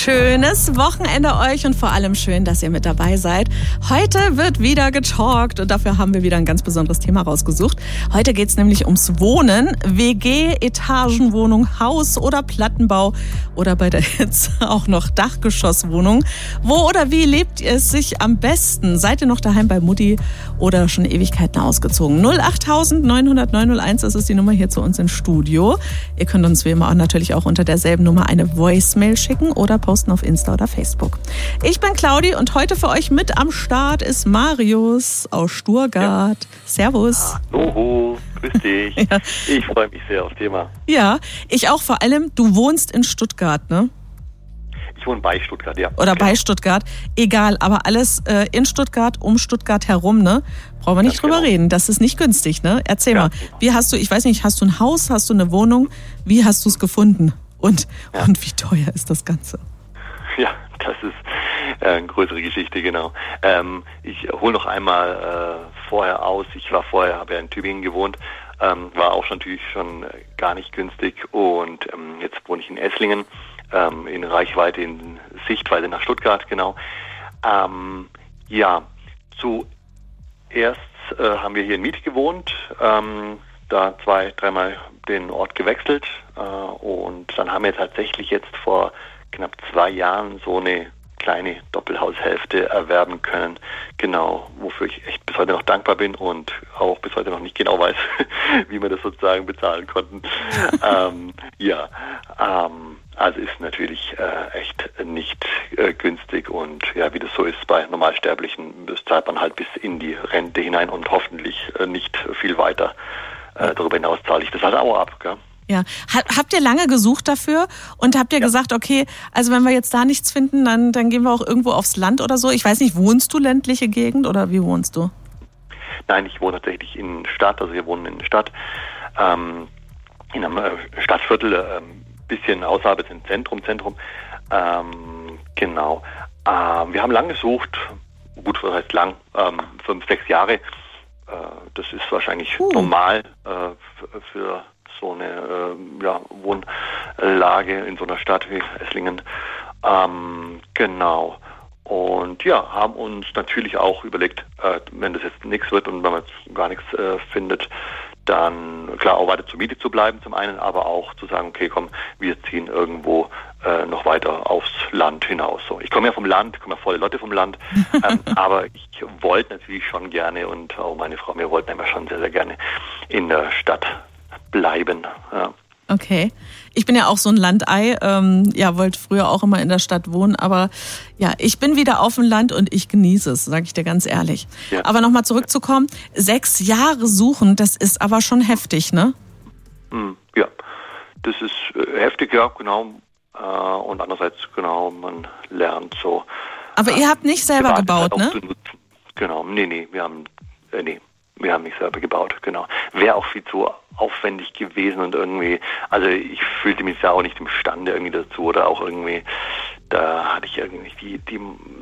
Schönes Wochenende euch und vor allem schön, dass ihr mit dabei seid. Heute wird wieder getalkt und dafür haben wir wieder ein ganz besonderes Thema rausgesucht. Heute geht es nämlich ums Wohnen. WG, Etagenwohnung, Haus oder Plattenbau oder bei der Hitze auch noch Dachgeschosswohnung. Wo oder wie lebt ihr es sich am besten? Seid ihr noch daheim bei Mutti oder schon Ewigkeiten ausgezogen? 08000 900 901, das ist die Nummer hier zu uns ins Studio. Ihr könnt uns wie immer auch natürlich auch unter derselben Nummer eine Voicemail schicken oder posten auf Insta oder Facebook. Ich bin Claudi und heute für euch mit am Start ist Marius aus Stuttgart. Ja. Servus. Hallo, grüß dich. Ja. Ich freue mich sehr aufs Thema. Ja, ich auch vor allem. Du wohnst in Stuttgart, ne? Ich wohne bei Stuttgart, ja. Oder bei Stuttgart. Egal, aber alles in Stuttgart, um Stuttgart herum, ne? Brauchen wir nicht drüber reden. Das ist nicht günstig, ne? Erzähl mal. Wie hast du, ich weiß nicht, hast du ein Haus, hast du eine Wohnung? Wie hast du es gefunden? Und wie teuer ist das Ganze? Ja, das ist eine größere Geschichte, genau. Ich hole noch einmal vorher aus. Ich war vorher, habe ja in Tübingen gewohnt, war auch natürlich schon gar nicht günstig und jetzt wohne ich in Esslingen, in Reichweite, in Sichtweite nach Stuttgart, genau. Zuerst haben wir hier in Miete gewohnt, da 2-3 Mal den Ort gewechselt und dann haben wir tatsächlich jetzt vor knapp 2 Jahren so eine kleine Doppelhaushälfte erwerben können, genau, wofür ich echt bis heute noch dankbar bin und auch bis heute noch nicht genau weiß, wie wir das sozusagen bezahlen konnten. Also ist natürlich echt nicht günstig und ja, wie das so ist bei Normalsterblichen, das zahlt man halt bis in die Rente hinein und hoffentlich nicht viel weiter. Darüber hinaus zahle ich das halt auch ab, gell? Ja. Habt ihr lange gesucht dafür und habt ihr gesagt, okay, also wenn wir jetzt da nichts finden, dann gehen wir auch irgendwo aufs Land oder so? Ich weiß nicht, wohnst du ländliche Gegend oder wie wohnst du? Nein, ich wohne tatsächlich in Stadt, also wir wohnen in der Stadt, in einem Stadtviertel, bisschen außerhalb des Zentrum, genau. Wir haben lang gesucht, gut, was heißt lang, 5-6 Jahre, das ist wahrscheinlich normal für so eine Wohnlage in so einer Stadt wie Esslingen. Genau. Und ja, haben uns natürlich auch überlegt, wenn das jetzt nichts wird und wenn man jetzt gar nichts findet, dann klar auch weiter zur Miete zu bleiben zum einen, aber auch zu sagen, okay, komm, wir ziehen irgendwo noch weiter aufs Land hinaus. So, ich komme ja vom Land, komme ja volle Leute vom Land, aber ich wollte natürlich schon gerne und auch meine Frau, wir wollten immer schon sehr, sehr gerne in der Stadt bleiben. Ja. Okay. Ich bin ja auch so ein Landei, wollte früher auch immer in der Stadt wohnen, aber ja, ich bin wieder auf dem Land und ich genieße es, sage ich dir ganz ehrlich. Ja. Aber nochmal zurückzukommen, 6 Jahre suchen, das ist aber schon heftig, ne? Ja, das ist heftig, ja, genau. Und andererseits, genau, man lernt so. Aber ihr habt nicht selber gebaut, ne? Genau, wir haben nicht selber gebaut, genau. Wäre auch viel zu aufwendig gewesen und irgendwie, also ich fühlte mich ja auch nicht imstande irgendwie dazu oder auch irgendwie, da hatte ich irgendwie die